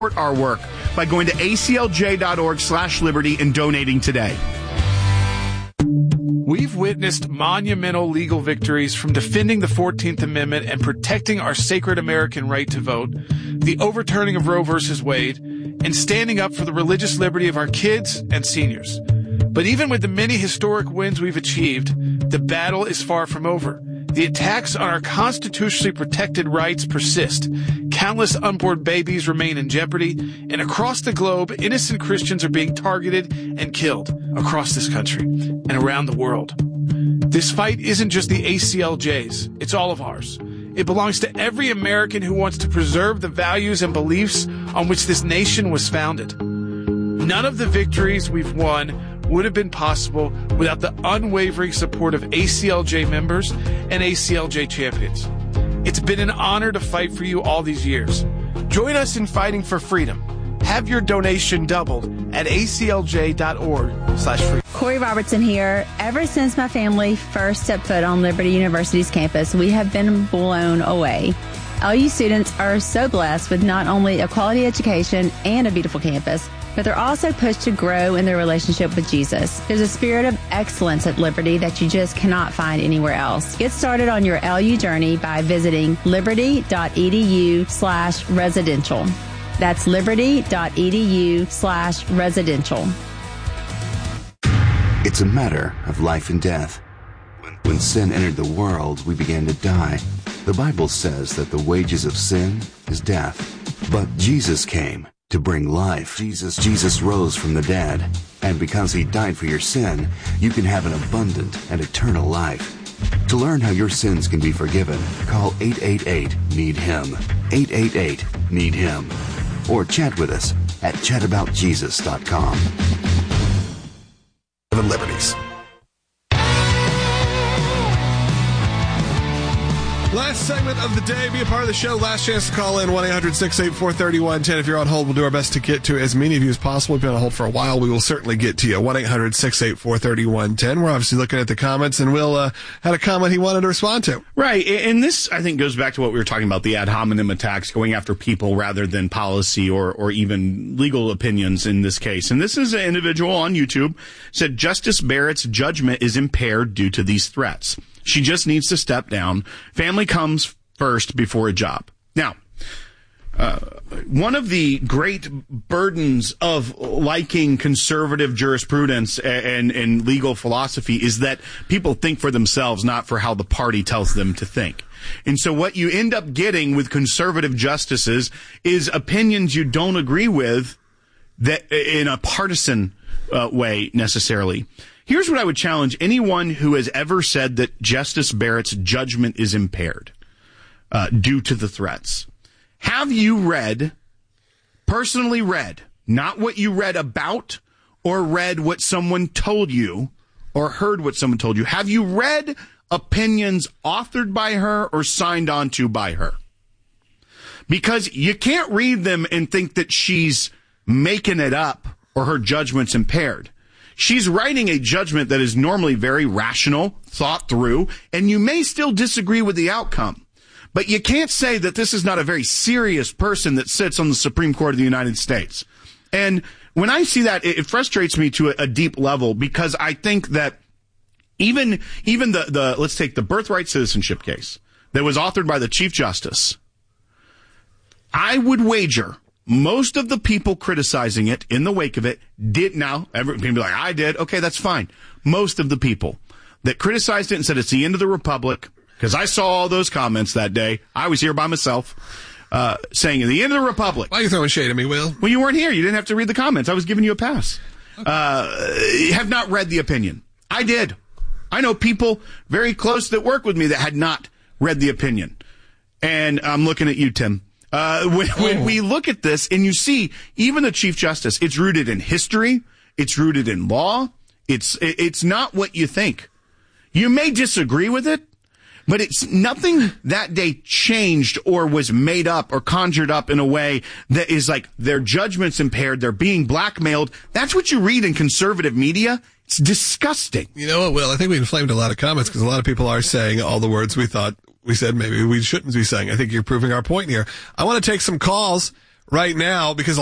Support our work by going to aclj.org/liberty and donating today. We've witnessed monumental legal victories from defending the 14th Amendment and protecting our sacred American right to vote, the overturning of Roe v. Wade, and standing up for the religious liberty of our kids and seniors. But even with the many historic wins we've achieved, the battle is far from over. The attacks on our constitutionally protected rights persist. Countless unborn babies remain in jeopardy, and across the globe, innocent Christians are being targeted and killed across this country and around the world. This fight isn't just the ACLJ's, it's all of ours. It belongs to every American who wants to preserve the values and beliefs on which this nation was founded. None of the victories we've won would have been possible without the unwavering support of ACLJ members and ACLJ champions. It's been an honor to fight for you all these years. Join us in fighting for freedom. Have your donation doubled at aclj.org/freedom. Corey Robertson here. Ever since my family first stepped foot on Liberty University's campus, we have been blown away. LU students are so blessed with not only a quality education and a beautiful campus, but they're also pushed to grow in their relationship with Jesus. There's a spirit of excellence at Liberty that you just cannot find anywhere else. Get started on your LU journey by visiting liberty.edu/residential. That's liberty.edu/residential. It's a matter of life and death. When sin entered the world, we began to die. The Bible says that the wages of sin is death. But Jesus came to bring life. Jesus rose from the dead. And because he died for your sin, you can have an abundant and eternal life. To learn how your sins can be forgiven, call 888-NEED-HIM. 888-NEED-HIM. Or chat with us at chataboutjesus.com. The Liberties. Last segment of the day. Be a part of the show. Last chance to call in. 1-800-684-3110. If you're on hold, we'll do our best to get to as many of you as possible. We've been on hold for a while. We will certainly get to you. 1-800-684-3110. We're obviously looking at the comments, and Will had a comment he wanted to respond to. Right. And this, I think, goes back to what we were talking about, the ad hominem attacks, going after people rather than policy or even legal opinions in this case. And this is an individual on YouTube said Justice Barrett's judgment is impaired due to these threats. She just needs to step down. Family comes first before a job. Now, one of the great burdens of liking conservative jurisprudence and legal philosophy is that people think for themselves, not for how the party tells them to think. And so what you end up getting with conservative justices is opinions you don't agree with that in a partisan way necessarily. Here's what I would challenge anyone who has ever said that Justice Barrett's judgment is impaired due to the threats. Have you personally read, not what you read about or read what someone told you or heard what someone told you? Have you read opinions authored by her or signed onto by her? Because you can't read them and think that she's making it up or her judgment's impaired. She's writing a judgment that is normally very rational, thought through, and you may still disagree with the outcome. But you can't say that this is not a very serious person that sits on the Supreme Court of the United States. And when I see that, it frustrates me to a deep level because I think that even the let's take the birthright citizenship case that was authored by the Chief Justice. I would wager most of the people criticizing it in the wake of it did now. Everyone can be like, I did. Okay, that's fine. Most of the people that criticized it and said it's the end of the republic, because I saw all those comments that day. I was here by myself saying the end of the republic. Why are you throwing shade at me, Will? Well, you weren't here. You didn't have to read the comments. I was giving you a pass. Okay. Have not read the opinion. I did. I know people very close that work with me that had not read the opinion. And I'm looking at you, Tim. When we look at this and you see even the Chief Justice, it's rooted in history. It's rooted in law. It's not what you think. You may disagree with it, but it's nothing that day changed or was made up or conjured up in a way that is like their judgment's impaired. They're being blackmailed. That's what you read in conservative media. It's disgusting. You know what, Will? I think we inflamed a lot of comments because a lot of people are saying all the words we thought we said maybe we shouldn't be saying. I think you're proving our point here. I want to take some calls right now because